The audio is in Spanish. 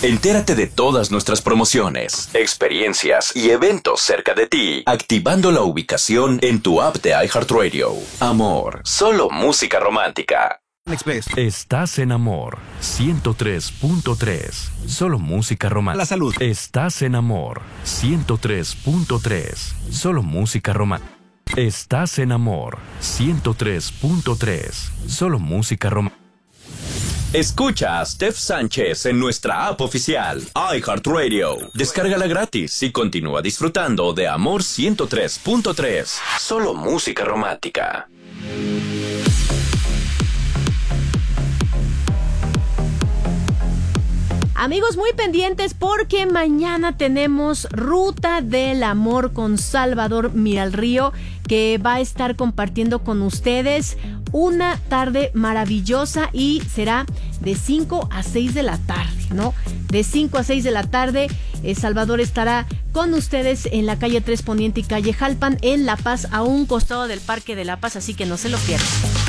Entérate de todas nuestras promociones, experiencias y eventos cerca de ti, activando la ubicación en tu app de iHeartRadio. Amor, solo música romántica. Estás en Amor 103.3. Solo música romántica. La salud. Estás en Amor 103.3. Solo música romántica. Estás en Amor 103.3. Solo música romántica. Escucha a Steph Sánchez en nuestra app oficial, iHeartRadio. Descárgala gratis y continúa disfrutando de Amor 103.3. Solo música romántica. Amigos, muy pendientes porque mañana tenemos Ruta del Amor con Salvador Miralrío, que va a estar compartiendo con ustedes una tarde maravillosa y será de 5 a 6 de la tarde, ¿no? De 5 a 6 de la tarde, Salvador estará con ustedes en la calle 3 Poniente y calle Jalpan, en La Paz, a un costado del Parque de La Paz, así que no se lo pierdan.